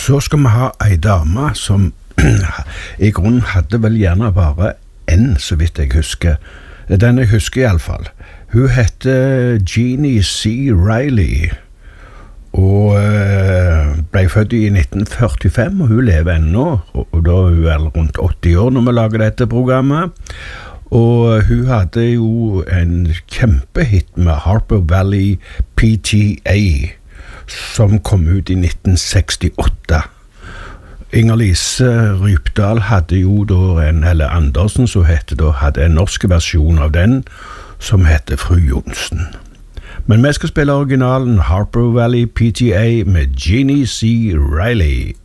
Så skal vi ha ei dame som i grunnen hadde vel gjerne bare en, så vidt jeg husker. Den jeg husker i alle fall. Hun heter Jeannie C. Riley, og ble født i 1945, og hun lever ennå, og da er hun vel rundt 80 år når vi lager dette programmet. Og hun hadde jo en kjempehit med Harper Valley PTA, som kom ut i 1968. Inger-Lise Rypdal hadde jo da eller Andersen, som hadde en norsk versjon av den, som heter Fru Jonsen. Men vi skal spille originalen Harper Valley PTA med Jeannie C. Riley.